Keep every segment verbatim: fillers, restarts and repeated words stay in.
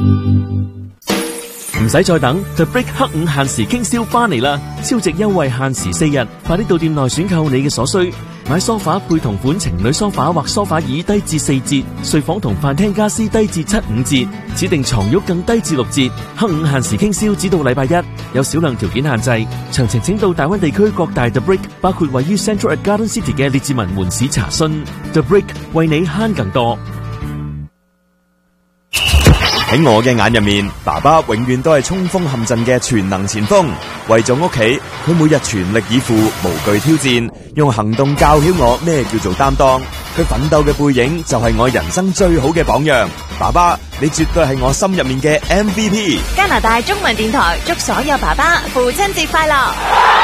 唔使再等 ，The Brick 黑五限時傾銷翻嚟啦！超值優惠限時四日，快啲到店內選購你嘅所需。買梳化配同款情侶梳化或梳化椅低至四折，睡房同飯廳家私低至七五折，指定床褥更低至六折。黑五限時傾銷只到禮拜一，有少量條件限制。詳情請到大灣地區各大 The Brick， 包括位於 Central at Garden City 嘅列治文門市查詢。The Brick 為你慳更多。 喺我嘅眼入面，爸爸永遠都係衝鋒陷陣嘅全能前鋒。為咗屋企，佢每日全力以赴，無懼挑戰，用行動教曉我咩叫做擔當。佢奮鬥嘅背影就係我人生最好嘅榜樣。爸爸，你絕對係我心入面嘅 M V P。 加拿大中文電台祝所有爸爸父親節快樂。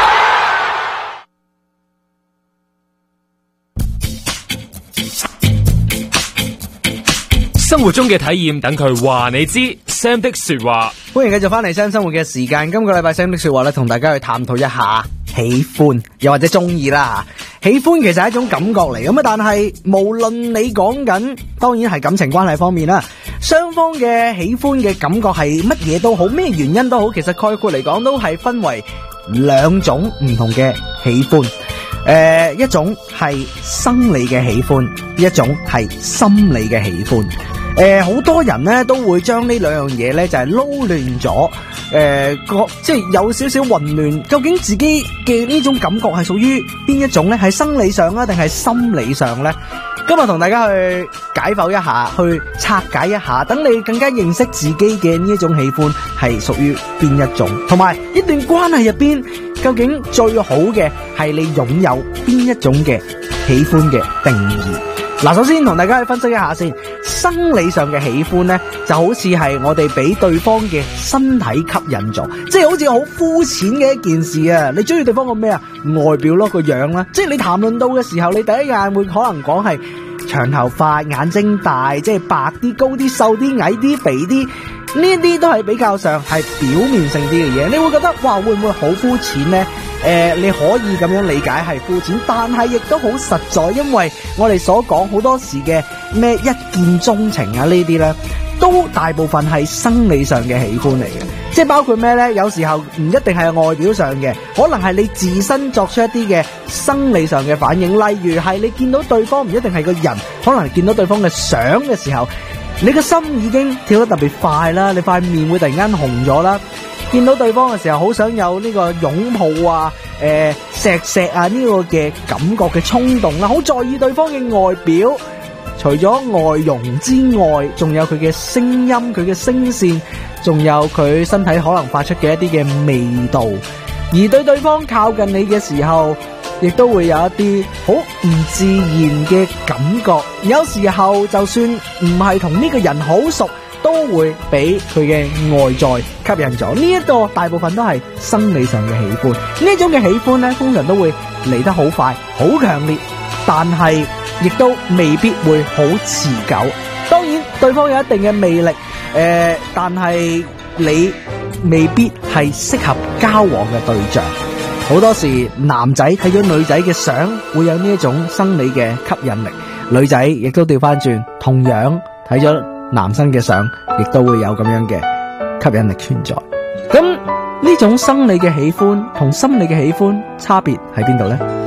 生活中嘅體驗，等佢話你知。Sam 的說話， 歡迎繼續翻嚟 Sam 生活嘅時間。今個禮拜 Sam 的說話咧，同大家去探討一下喜歡，又或者中意啦。喜歡其實係一種感覺嚟，咁啊，但係無論你講緊，當然係感情關係方面啦，雙方嘅喜歡嘅感覺係乜嘢都好，咩原因都好，其實概括嚟講都係分為兩種唔同嘅喜歡。誒、呃，一種係生理嘅喜歡，一種係心理嘅喜歡。誒、呃，好多人咧都會將呢兩樣嘢咧就係撈亂咗，誒、呃，個即係有少少混亂。究竟自己嘅呢種感覺係屬於邊一種咧？係生理上啊，定係心理上咧？今日同大家去解剖一下，去拆解一下，等你更加認識自己嘅呢一種喜歡係屬於邊一種，同埋一段關係入邊究竟最好嘅係你擁有邊一種嘅喜歡嘅定義。嗱，首先同大家去分析一下先，生理上嘅喜歡呢，就好似係我哋俾對方嘅身體吸引咗，即係好似好膚淺嘅一件事啊！你中意對方個咩啊？外表咯，個樣啦，即係你談論到嘅時候，你第一眼會可能講係長頭髮、眼睛大，即係白啲、高啲、瘦啲、矮啲、肥啲，呢啲都係比較上係表面性啲嘅嘢，你會覺得哇，會唔會好膚淺呢？誒、呃，你可以咁樣理解係膚淺，但係亦都好實在，因為我哋所講好多時嘅咩一見鍾情啊呢啲呢，都大部分係生理上嘅喜歡嚟嘅，即係包括咩呢？有時候唔一定係外表上嘅，可能係你自身作出一啲嘅生理上嘅反應，例如係你見到對方唔一定係個人，可能見到對方嘅相嘅時候，你個心已經跳得特別快啦，你塊面會突然間紅咗啦。見到對方嘅時候，好想有呢個擁抱啊、誒、呃、錫錫啊呢個嘅感覺嘅衝動啦，好在意對方嘅外表，除咗外容之外，仲有佢嘅聲音、佢嘅聲線，仲有佢身體可能發出嘅一啲嘅味道。而對對方靠近你嘅時候，亦都會有一啲好唔自然嘅感覺。有時候就算唔係同呢個人好熟，都會俾佢嘅外在吸引咗。呢一個大部分都係生理上嘅喜歡。呢種嘅喜歡呢，通常都會嚟得好快、好強烈，但係亦都未必會好持久。當然，對方有一定嘅魅力，誒、呃，但係你未必係適合交往嘅對象。好多時男仔睇咗女仔嘅相，會有呢一種生理嘅吸引力；女仔亦都調翻轉，同樣睇咗男生嘅相，亦都會有咁樣嘅吸引力存在。咁呢種生理嘅喜歡同心理嘅喜歡差別喺邊度呢？